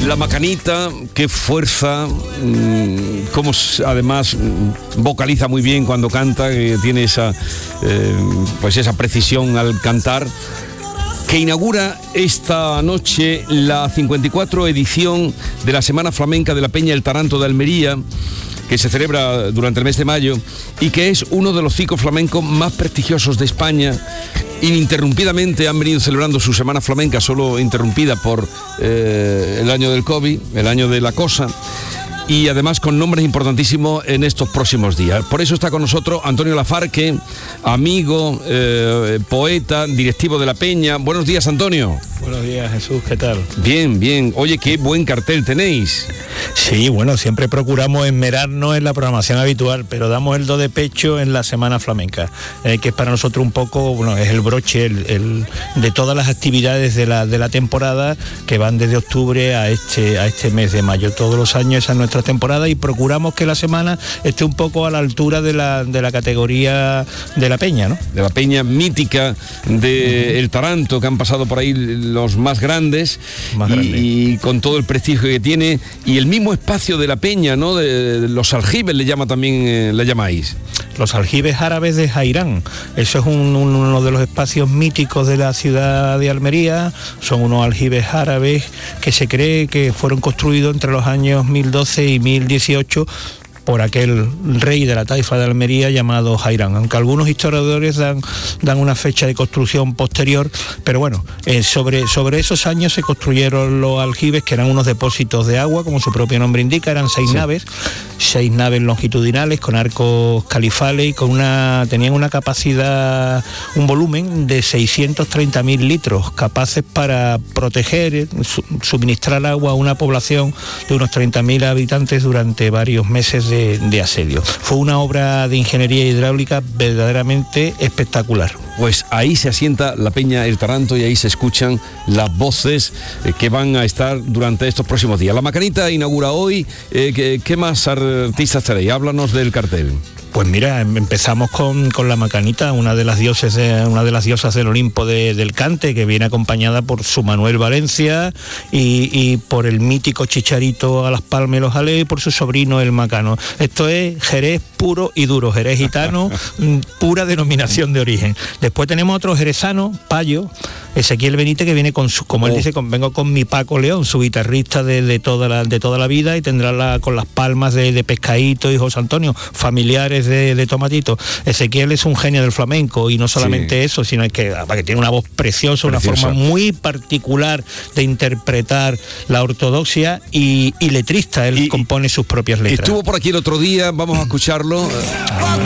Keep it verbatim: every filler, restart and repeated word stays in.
La Macanita, qué fuerza, mmm, cómo además vocaliza muy bien cuando canta, que tiene esa, eh, pues esa precisión al cantar, que inaugura esta noche la cincuenta y cuatro edición de la Semana Flamenca de la Peña El Taranto de Almería, que se celebra durante el mes de mayo y que es uno de los ciclos flamencos más prestigiosos de España. Ininterrumpidamente han venido celebrando su Semana Flamenca, solo interrumpida por eh, el año del COVID, el año de la cosa, y además con nombres importantísimos en estos próximos días. Por eso está con nosotros Antonio Lafarque, amigo, eh, poeta, directivo de la Peña. Buenos días, Antonio. Buenos días, Jesús, ¿qué tal? Bien, bien. Oye, qué buen cartel tenéis. Sí, bueno, siempre procuramos esmerarnos en la programación habitual, pero damos el do de pecho en la Semana Flamenca, eh, que es para nosotros un poco, bueno, es el broche el, el, de todas las actividades de la, de la temporada, que van desde octubre a este, a este mes de mayo. Todos los años esa es nuestra temporada y procuramos que la semana esté un poco a la altura de la, de la categoría de la Peña, ¿no? De la Peña mítica de uh-huh. El Taranto, que han pasado por ahí los más grandes, más y, grande. y con todo el prestigio que tiene, y el mismo espacio de la Peña, ¿no? De, de los aljibes le llama también, eh, le llamáis. Los aljibes árabes de Jairán, eso es un, un, uno de los espacios míticos de la ciudad de Almería. Son unos aljibes árabes que se cree que fueron construidos entre los años mil doce y mil dieciocho por aquel rey de la taifa de Almería llamado Jairán, aunque algunos historiadores dan, dan una fecha de construcción posterior, pero bueno, eh, sobre, sobre esos años se construyeron los aljibes, que eran unos depósitos de agua, como su propio nombre indica. Eran seis sí. naves, seis naves longitudinales con arcos califales y con una, tenían una capacidad, un volumen de seiscientos treinta mil litros, capaces para proteger, su, suministrar agua a una población de unos treinta mil habitantes durante varios meses de De, de asedio. Fue una obra de ingeniería hidráulica verdaderamente espectacular. Pues ahí se asienta la Peña El Taranto y ahí se escuchan las voces eh, que van a estar durante estos próximos días. La Macanita inaugura hoy. Eh, ¿qué, ¿Qué más artistas tenéis? Háblanos del cartel. Pues mira, empezamos con, con la Macanita, una de las dioses, de, una de las diosas del Olimpo de, del cante, que viene acompañada por su Manuel Valencia y, y por el mítico Chicharito a las Palmas y los Jaleo y por su sobrino el Macano. Esto es Jerez puro y duro, Jerez gitano, pura denominación de origen. Después tenemos otro jerezano, Payo, Ezequiel Benítez, que viene con su, como oh. él dice, con, vengo con mi Paco León, su guitarrista de, de, toda, la, de toda la vida, y tendrá la, con las palmas de, de Pescadito y José Antonio, familiares de, de Tomatito. Ezequiel es un genio del flamenco y no solamente sí. eso, sino que, que tiene una voz preciosa, una Preciosa. forma muy particular de interpretar la ortodoxia y, y letrista, él y, compone sus propias letras. Estuvo por aquí el otro día, vamos a escucharlo.